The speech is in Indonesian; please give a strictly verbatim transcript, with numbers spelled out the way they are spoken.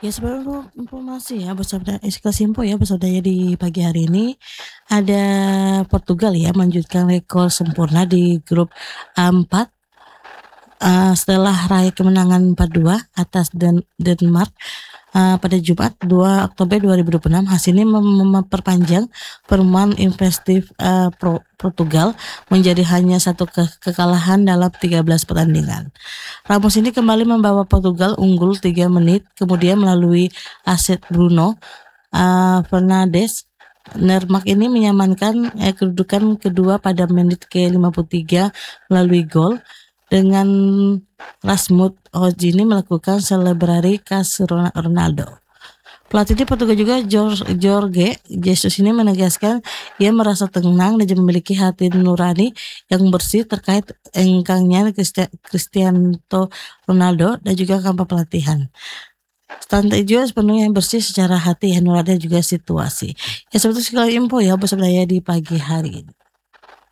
Ya sebenarnya informasi ya bersama sekilas info ya bersaudara di pagi hari ini, ada Portugal ya melanjutkan rekor sempurna di grup A empat, eee, setelah raih kemenangan empat dua atas Den Denmark, eee, pada Jumat dua Oktober dua ribu dua puluh enam. Hasil ini mem memperpanjang performa impresif, eee, pro Portugal menjadi hanya satu ke kekalahan dalam tiga belas pertandingan. Ramos ini kembali membawa Portugal unggul tiga menit kemudian melalui aset Bruno uh, Fernandes. Denmark ini menyamankan eh, kedudukan kedua pada menit ke lima puluh tiga melalui gol dengan Rasmus Hojlund ini melakukan selebrasi khas Ronaldo. Pelatih di Portugal juga Jorge Jesus ini menegaskan ia merasa tenang dan memiliki hati nurani yang bersih terkait engkangnya Cristiano Ronaldo dan juga tanpa pelatihan. Santai juga sepenuhnya yang bersih secara hati, nurani dan juga situasi. Ya seperti sekali info ya bersama saya di pagi hari ini.